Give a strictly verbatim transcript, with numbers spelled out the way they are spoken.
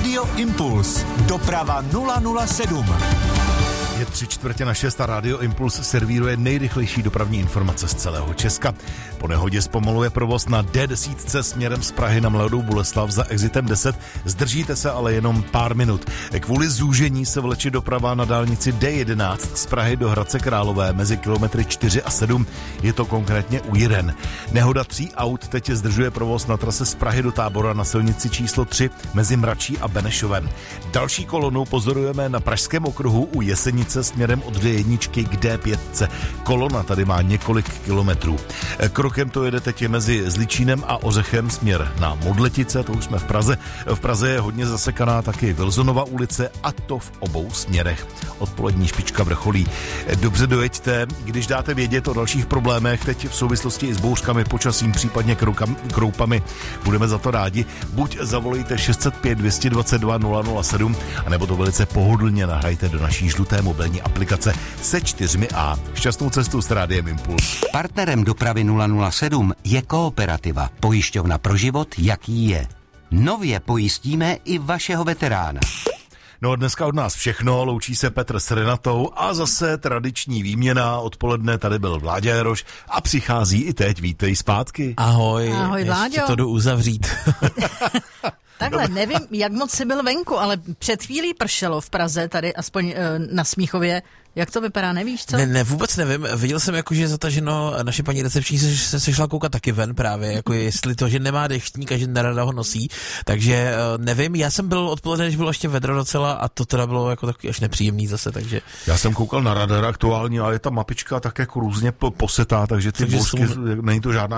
Rádio Impuls. Doprava nula nula sedm. Je tři čtvrtě na šest a Rádio Impuls servíruje nejrychlejší dopravní informace z celého Česka. Po nehodě zpomaluje provoz na D deset směrem z Prahy na Mladou Boleslav za exitem deset. Zdržíte se ale jenom pár minut. Kvůli zúžení se vleče doprava na dálnici D jedenáct z Prahy do Hradce Králové mezi kilometry čtyři a sedm. Je to konkrétně U Jiren. Nehoda tří aut teď zdržuje provoz na trase z Prahy do Tábora na silnici číslo tři mezi Mračí a Benešovem. Další kolonu pozorujeme na Pražském okruhu u Jesenice směrem od D jedna k D pět. Kolona tady má několik kilometrů. Krokem to jede teď mezi Zličínem a Ořechem směr na Modletice, to už jsme v Praze. V Praze je hodně zasekaná taky Vilzonova ulice a to v obou směrech. Odpolední špička vrcholí. Dobře dojeďte, když dáte vědět o dalších problémech, teď v souvislosti i s bouřkami, počasím, případně kroukam, kroupami, budeme za to rádi. Buď zavolejte šest set pět dvě stě dvacet dva nula nula sedm, anebo to velice pohodlně nahrajte do naší žluté mobilní aplikace se čtyřmi A. Šťastnou cestu s Rádiem Impuls. Partnerem dopravy nula nula sedm je Kooperativa, pojišťovna pro život, jaký je. Nově pojistíme i vašeho veterána. No dneska od nás všechno, loučí se Petr s Renatou a zase tradiční výměna. Odpoledne tady byl Vláďa Jaroš a přichází i teď, vítej zpátky. Ahoj, Ahoj Vláďo. ještě to jdu uzavřít. Takhle, nevím, jak moc jsi byl venku, ale před chvílí pršelo v Praze, tady aspoň e, na Smíchově. Jak to vypadá, nevíš co? Ne, ne, vůbec nevím. Viděl jsem, jako, že zataženo naše paní recepční se, se, se šla koukat taky ven právě, jako jestli to, že nemá deštník a že nerada ho nosí. Takže nevím, já jsem byl odpoledne, když bylo ještě vedro docela a to teda bylo jako takový až nepříjemný zase, takže... Já jsem koukal na radar aktuálně, ale je ta mapička tak jako různě posetá, takže ty bouřky, není to žádná